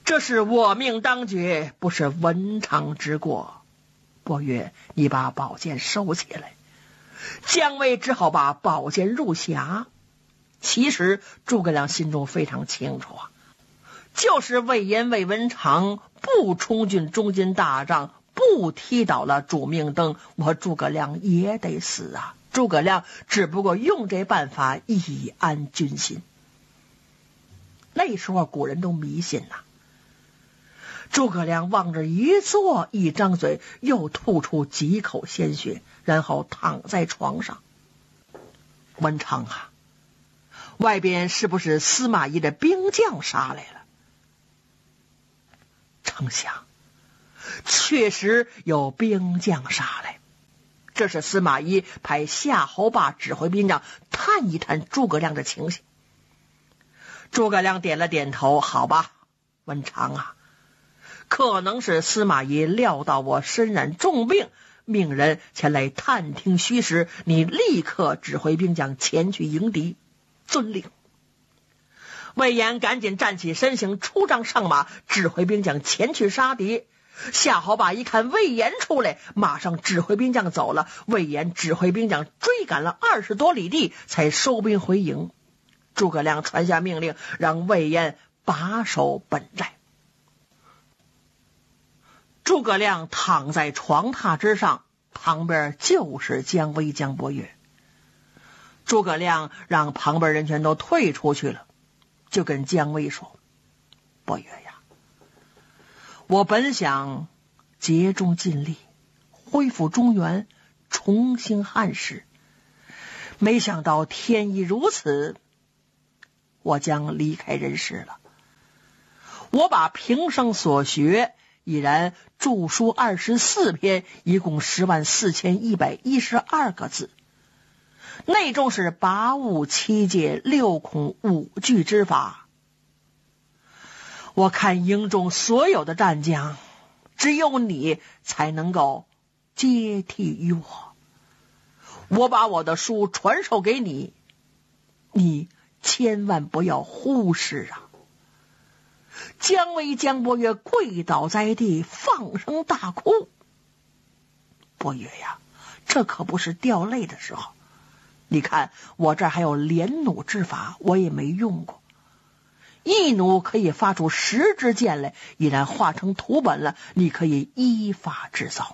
这是我命当绝，不是文昌之过。伯约，你把宝剑收起来。姜维只好把宝剑入匣。其实诸葛亮心中非常清楚啊，就是魏延、魏文昌不冲进中军大帐，不踢倒了主命灯，我诸葛亮也得死啊。诸葛亮只不过用这办法以安军心。那时候古人都迷信呐。诸葛亮往这一坐，一张嘴又吐出几口鲜血，然后躺在床上。文昌啊，外边是不是司马懿的兵将杀来了？丞相，确实有兵将杀来。这是司马懿派夏侯霸指挥兵将探一探诸葛亮的情形。诸葛亮点了点头，好吧，文昌啊，可能是司马懿料到我身染重病，命人前来探听虚实，你立刻指挥兵将前去迎敌。遵令。魏延赶紧站起身形，出帐上马，指挥兵将前去杀敌。夏侯霸一看魏延出来，马上指挥兵将走了。魏延指挥兵将追赶了20多里地，才收兵回营。诸葛亮传下命令，让魏延把守本寨。诸葛亮躺在床榻之上，旁边就是姜维、姜伯约。诸葛亮让旁边人全都退出去了，就跟姜维说：伯约呀，我本想竭忠尽力，恢复中原，重兴汉室，没想到天意如此，我将离开人世了。我把平生所学已然著书24篇，一共104112个字，内中是8物7戒6孔5句之法。我看营中所有的战将，只有你才能够接替于我。我把我的书传授给你，你千万不要忽视啊！姜维、姜伯约跪倒在地，放声大哭。伯约呀，这可不是掉泪的时候。你看我这儿还有连弩之法，我也没用过。一弩可以发出10支箭来，已然化成图本了，你可以依法制造。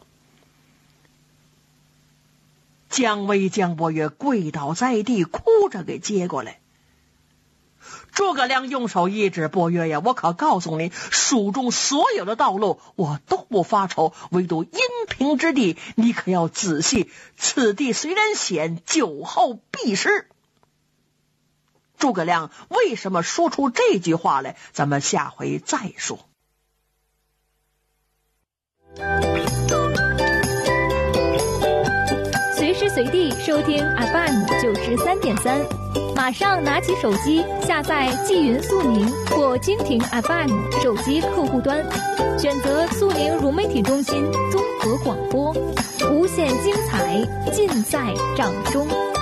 姜维、姜伯约跪倒在地，哭着给接过来。诸葛亮用手一指：伯约呀，我可告诉你，蜀中所有的道路我都不发愁，唯独阴平之地，你可要仔细。此地虽然险，久后必失。诸葛亮为什么说出这句话来？咱们下回再说。 随时随地收听 FM93.3，马上拿起手机下载纪云速宁或蜻蜓 FM 手机客户端，选择速宁融媒体中心综合广播，无限精彩尽在掌中。